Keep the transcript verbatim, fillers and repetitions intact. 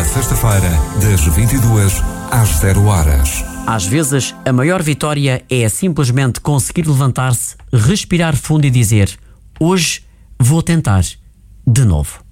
na sexta-feira, das vinte e duas às zero horas. Às vezes, a maior vitória é simplesmente conseguir levantar-se, respirar fundo e dizer: hoje vou tentar de novo.